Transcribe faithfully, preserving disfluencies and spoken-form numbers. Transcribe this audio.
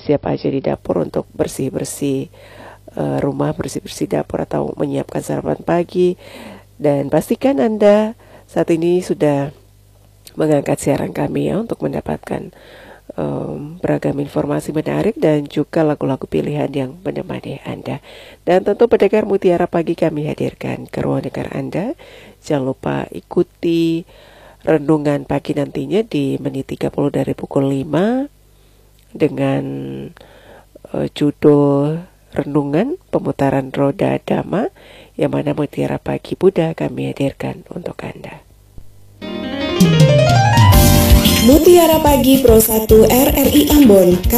siap aja di dapur untuk bersih-bersih uh, rumah, bersih-bersih dapur atau menyiapkan sarapan pagi. Dan pastikan Anda saat ini sudah mengangkat siaran kami ya untuk mendapatkan um, beragam informasi menarik dan juga lagu-lagu pilihan yang menemani Anda. Dan tentu pendengar Mutiara Pagi kami hadirkan ke ruang dengar Anda. Jangan lupa ikuti renungan pagi nantinya di menit tiga puluh dari pukul lima dengan uh, judul renungan pemutaran roda dhamma yang mana Mutiara Pagi Buddha kami hadirkan untuk Anda. Mutiara Pagi Pro satu R R I Ambon.